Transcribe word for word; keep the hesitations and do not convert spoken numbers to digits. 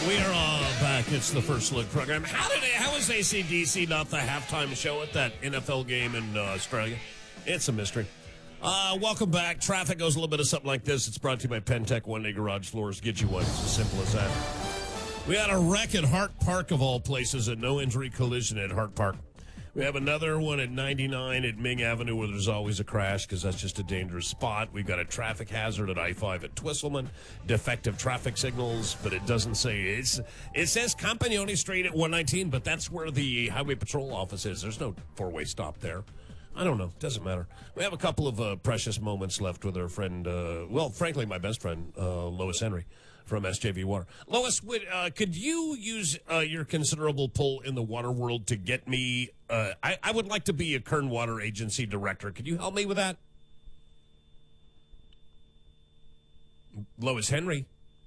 We are all back. It's the First Look program. How did it, how is A C D C not the halftime show at that N F L game in uh, Australia? It's a mystery. Uh, welcome back. Traffic goes a little bit of something like this. It's brought to you by Pentec One-Day Garage Floors. Get you one. It's as simple as that. We had a wreck at Hart Park, of all places, a no-injury collision at Hart Park. We have another one at ninety-nine at Ming Avenue where there's always a crash because that's just a dangerous spot. We've got a traffic hazard at I five at Twisselman, defective traffic signals, but it doesn't say. It's, it says Campagnoni Street at one nineteen, but that's where the Highway Patrol office is. There's no four-way stop there. I don't know. Doesn't matter. We have a couple of uh, precious moments left with our friend, uh, well, frankly, my best friend, uh, Lois Henry from S J V Water. Lois, would, uh, could you use uh, your considerable pull in the water world to get me, uh, I, I would like to be a Kern Water Agency director. Could you help me with that? Lois Henry,